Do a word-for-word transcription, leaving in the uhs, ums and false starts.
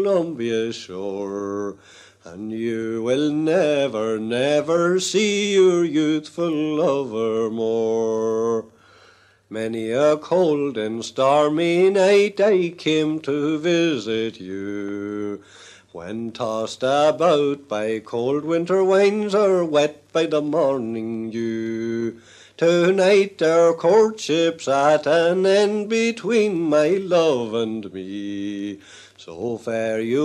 Columbia shore, and you will never, never see your youthful lover more. Many a cold and stormy night I came to visit you, when tossed about by cold winter winds or wet by the morning dew. Tonight our courtship's at an end between my love and me, so fare you